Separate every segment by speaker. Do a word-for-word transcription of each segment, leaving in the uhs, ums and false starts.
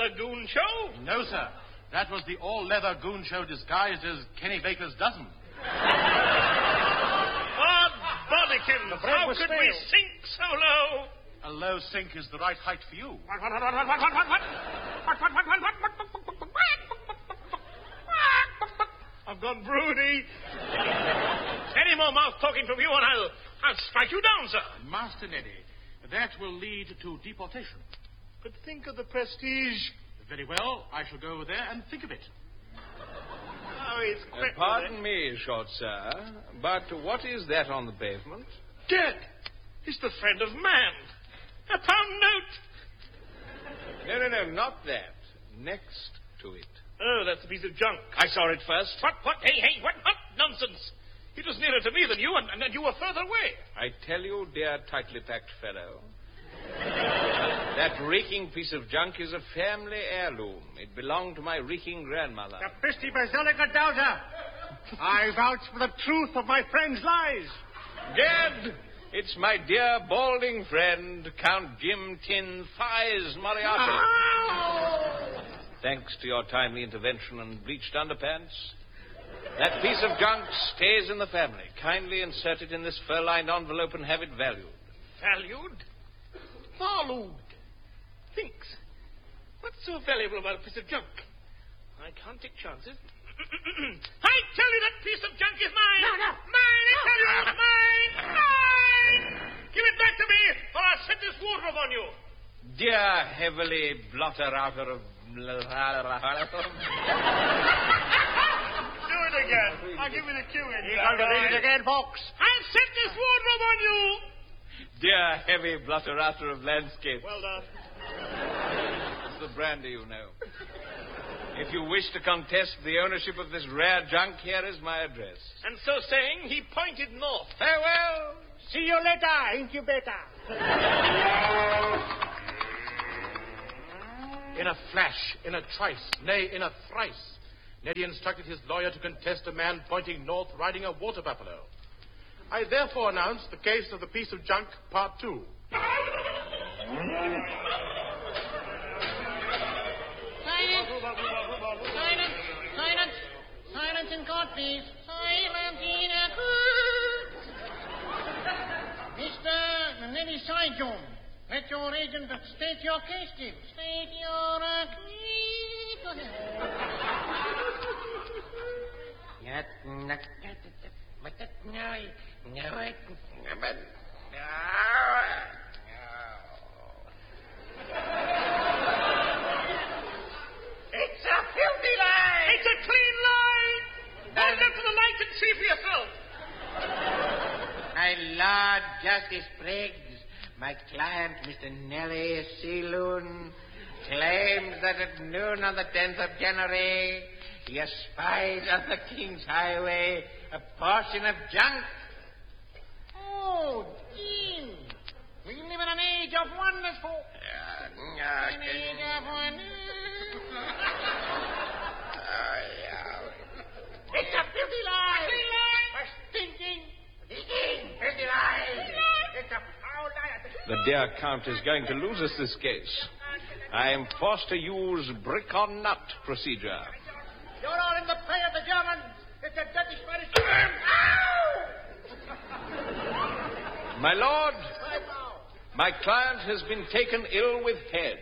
Speaker 1: all-leather goon show?
Speaker 2: No, sir. That was the all-leather goon show disguised as Kenny Baker's dozen.
Speaker 1: Oh, bodykins, how could
Speaker 3: stale.
Speaker 1: we sink so low?
Speaker 2: A low sink is the right height for you.
Speaker 1: What, what, what, what, what, what, what, what? What, what, what, what, what, what, what? I've gone broody. Any more mouth talking from you and I'll, I'll strike you down, sir.
Speaker 2: Master Neddy, that will lead to deportation.
Speaker 1: But think of the prestige.
Speaker 2: Very well, I shall go over there and think of it.
Speaker 1: Oh, it's
Speaker 3: Uh,
Speaker 1: quick.
Speaker 3: pardon me, short sir, but what is that on the pavement?
Speaker 1: Dead. It's the friend of man. A pound note.
Speaker 3: No, no, no, not that. Next to it.
Speaker 1: Oh, that's a piece of junk.
Speaker 3: I saw it first.
Speaker 1: What, what, hey, hey, what, what nonsense. It was nearer to me than you, and, and you were further away.
Speaker 3: I tell you, dear tightly packed fellow, that reeking piece of junk is a family heirloom. It belonged to my reeking grandmother.
Speaker 4: The Christi Basilica Doubter. I vouch for the truth of my friend's lies.
Speaker 3: Dead! It's my dear balding friend, Count Jim Tin Thighs Moriarty. Thanks to your timely intervention and bleached underpants, that piece of junk stays in the family. Kindly insert it in this fur-lined envelope and have it valued.
Speaker 1: Valued? Valued. Thinks. What's so valuable about a piece of junk? I can't take chances. I tell you that piece of junk is mine.
Speaker 4: No, no.
Speaker 1: Mine, I tell you it's mine. Mine. Give it back to me, or I'll set this wardrobe on you.
Speaker 3: Dear heavily blotter outer of...
Speaker 1: Do it again. I'll give you the cue in.
Speaker 4: You're going to read it again, folks.
Speaker 1: I'll set this wardrobe on you.
Speaker 3: Dear heavy blotter outer of landscape.
Speaker 1: Well done.
Speaker 3: It's the brandy, you know. If you wish to contest the ownership of this rare junk, here is my address.
Speaker 1: And so saying, he pointed north.
Speaker 3: Farewell.
Speaker 4: See you later, incubator.
Speaker 2: In a flash, in a trice, nay, in a thrice, Neddy instructed his lawyer to contest a man pointing north riding a water buffalo. I therefore announce the case of the piece of junk, part two.
Speaker 5: Silence! Silence! Silence! Silence in court, please. Silence in a court. Mister Neddy Syjohn, let your agent state your case, please. State your uh, case. Go ahead. But that, no, no, it, but,
Speaker 1: It's a filthy lie! It's a clean lie! Hold up to the light and see for yourself.
Speaker 5: My Lord Justice Briggs, my client, Mister Nellie Sealoon, claims that at noon on the tenth of January, he espied on the King's Highway a portion of junk. Oh, Jim, we live in an age of wonders, folks.
Speaker 3: Uh,
Speaker 5: An age of wonders. It's a filthy lie. A stinking, stinking filthy lie. It's a foul lie.
Speaker 3: The dear Count is going to lose us this case. I am forced to use brick on nut procedure.
Speaker 5: You're all in the pay of the Germans. It's a dirty Spanish term. Ow!
Speaker 3: My lord,
Speaker 5: Right now.
Speaker 3: my client has been taken ill with head.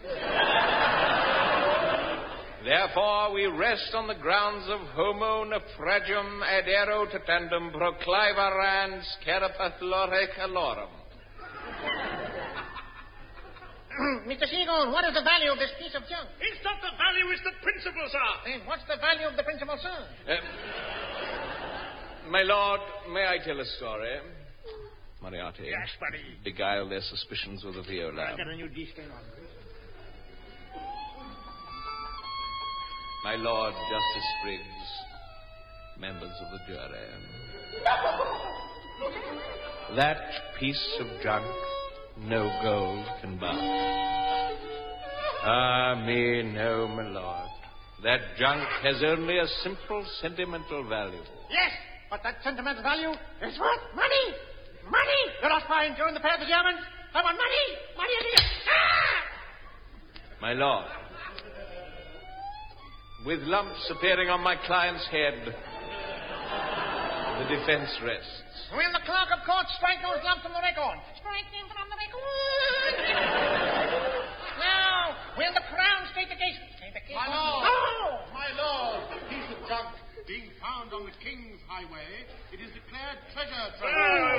Speaker 3: Therefore, we rest on the grounds of homo naufragium adero tatandum proclivarans carapathulore calorum.
Speaker 5: Mister Seagull, what is the value of this piece of junk?
Speaker 1: It's not the value, it's the principle, sir.
Speaker 5: Then what's the value of the principal, sir?
Speaker 3: Uh, my lord, may I tell a story? Moriarty.
Speaker 4: Yes, buddy.
Speaker 3: Beguile their suspicions with a viola.
Speaker 4: I got a new D-skin on.
Speaker 3: My Lord Justice Briggs, members of the jury. That piece of junk no gold can buy. Ah, me, no, my lord. That junk has only a simple sentimental value.
Speaker 4: Yes, but that sentimental value is worth money. Money! You're not fine during the pay of the Germans. I want money. Money, money. Ah!
Speaker 3: My lord, with lumps appearing on my client's head, the defense rests.
Speaker 4: Will the clerk of court strike those lumps from the record? Strike them from the record. Now, will the Crown state the case? State the case.
Speaker 2: My lord!
Speaker 4: Oh!
Speaker 2: My lord! The piece of junk being found on the King's highway, it is declared treasure trove.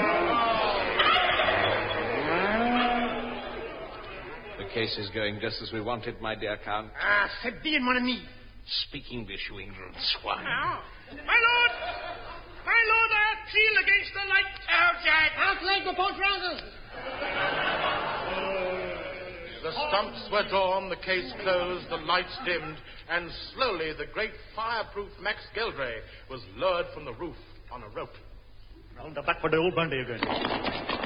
Speaker 3: The case is going just as we want it, my dear Count.
Speaker 4: Ah, c'est bien, mon ami.
Speaker 3: Speak English, you ignorant swine.
Speaker 1: Now, my lord! My lord, I appeal against the light.
Speaker 4: Outside. Outside the boat trousers.
Speaker 2: The stumps were drawn, the case closed, the lights dimmed, and slowly the great fireproof Max Geldray was lowered from the roof on a rope.
Speaker 6: Round the back for the old bandy again.